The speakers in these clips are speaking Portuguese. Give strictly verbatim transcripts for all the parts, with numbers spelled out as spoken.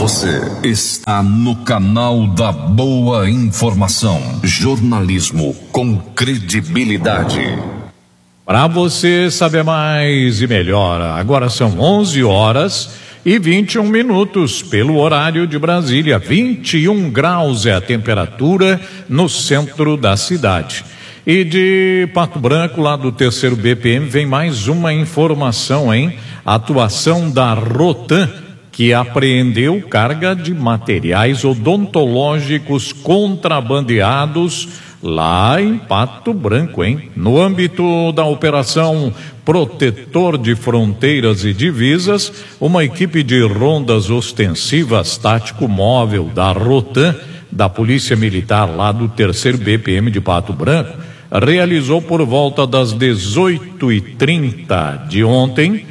Você está no canal da Boa Informação. Jornalismo com credibilidade. Para você saber mais e melhor, agora são onze horas e vinte e um minutos pelo horário de Brasília. vinte e um graus é a temperatura no centro da cidade. E de Pato Branco, lá do terceiro B P M, vem mais uma informação, hein? Atuação da Rotan, que apreendeu carga de materiais odontológicos contrabandeados lá em Pato Branco, hein? No âmbito da Operação Protetor de Fronteiras e Divisas, uma equipe de rondas ostensivas tático-móvel da Rotan, da Polícia Militar lá do terceiro B P M de Pato Branco, realizou por volta das dezoito e trinta de ontem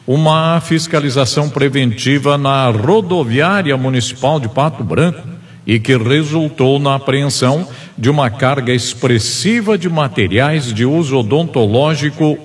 uma fiscalização preventiva na rodoviária municipal de Pato Branco e que resultou na apreensão de uma carga expressiva de materiais de uso odontológico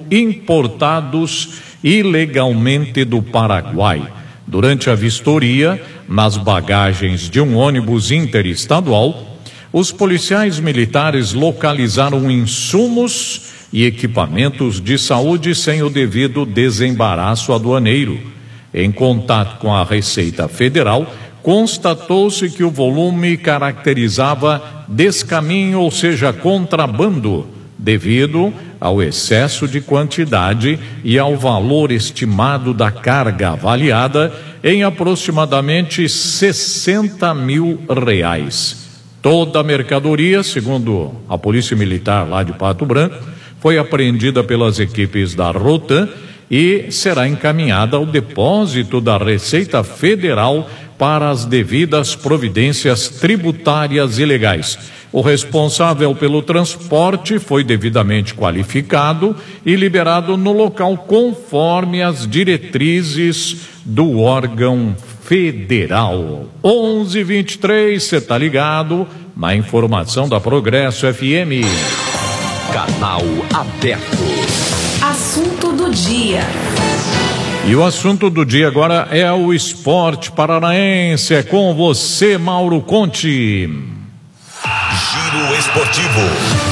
importados ilegalmente do Paraguai. Durante a vistoria, nas bagagens de um ônibus interestadual, os policiais militares localizaram insumos e equipamentos de saúde sem o devido desembaraço aduaneiro. Em contato com a Receita Federal, constatou-se que o volume caracterizava descaminho, ou seja, contrabando, devido ao excesso de quantidade e ao valor estimado da carga avaliada em aproximadamente sessenta mil reais. Toda a mercadoria, segundo a Polícia Militar lá de Pato Branco, foi apreendida pelas equipes da Rotan e será encaminhada ao depósito da Receita Federal para as devidas providências tributárias e legais. O responsável pelo transporte foi devidamente qualificado e liberado no local conforme as diretrizes do órgão federal. onze e vinte e três, você tá ligado na informação da Progresso F M. Canal aberto. Assunto do dia. E o assunto do dia agora é o esporte paranaense. É com você, Mauro Conte. Giro esportivo.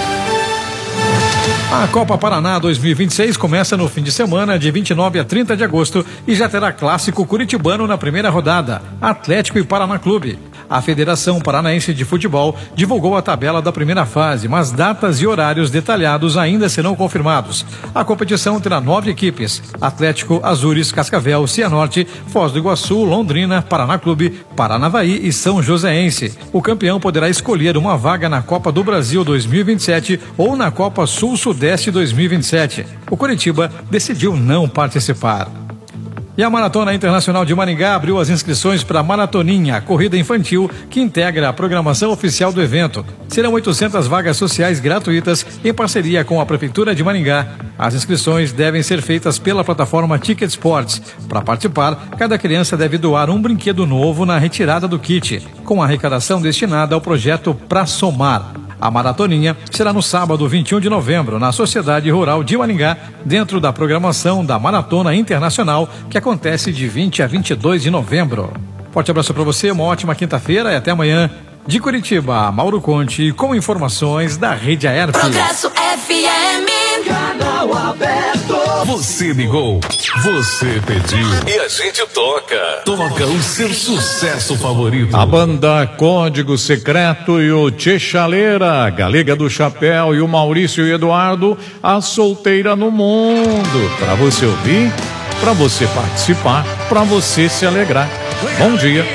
A Copa Paraná dois mil e vinte e seis começa no fim de semana, de vinte e nove a trinta de agosto, e já terá clássico curitibano na primeira rodada, Atlético e Paraná Clube. A Federação Paranaense de Futebol divulgou a tabela da primeira fase, mas datas e horários detalhados ainda serão confirmados. A competição terá nove equipes: Atlético, Azures, Cascavel, Cianorte, Foz do Iguaçu, Londrina, Paraná Clube, Paranavaí e São Joséense. O campeão poderá escolher uma vaga na Copa do Brasil dois mil e vinte e sete ou na Copa Sul-Sudeste dois mil e vinte e sete. O Coritiba decidiu não participar. E a Maratona Internacional de Maringá abriu as inscrições para a Maratoninha, a corrida infantil que integra a programação oficial do evento. Serão oitocentas vagas sociais gratuitas em parceria com a Prefeitura de Maringá. As inscrições devem ser feitas pela plataforma Ticket Sports. Para participar, cada criança deve doar um brinquedo novo na retirada do kit, com a arrecadação destinada ao projeto Pra Somar. A maratoninha será no sábado vinte e um de novembro, na Sociedade Rural de Maringá, dentro da programação da Maratona Internacional, que acontece de vinte a vinte e dois de novembro. Forte abraço para você, uma ótima quinta-feira e até amanhã. De Curitiba, Mauro Conte, com informações da Rede Aerp. Progresso F M. Canal aberto. Você ligou, você pediu e a gente toca. Toca o seu sucesso favorito. A banda Código Secreto e o Tchê Chaleira, Galega do Chapéu e o Maurício e Eduardo, a solteira no mundo. Para você ouvir, para você participar, para você se alegrar. Bom dia.